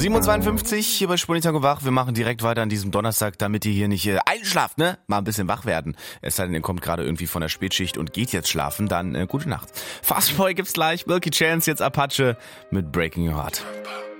7:52 hier bei Spurnitango wach. Wir machen direkt weiter an diesem Donnerstag, damit ihr hier nicht einschlaft, ne? Mal ein bisschen wach werden. Es sei denn, ihr kommt gerade irgendwie von der Spätschicht und geht jetzt schlafen, dann gute Nacht. Fastboy gibt's gleich, Milky Chance, jetzt Apache mit Breaking Your Heart.